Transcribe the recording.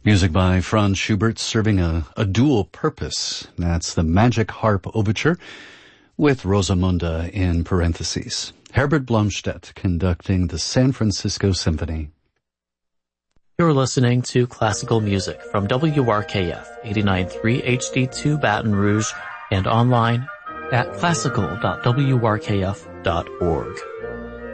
Music by Franz Schubert serving a dual purpose. That's the Magic Harp Overture with Rosamunde in parentheses. Herbert Blomstedt conducting the San Francisco Symphony. You're listening to classical music from WRKF 89.3 HD2 Baton Rouge and online at classical.wrkf.org.